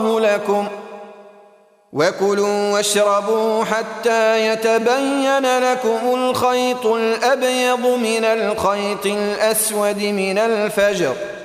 لكم وكلوا واشربوا حتى يتبين لكم الخيط الأبيض من الخيط الأسود من الفجر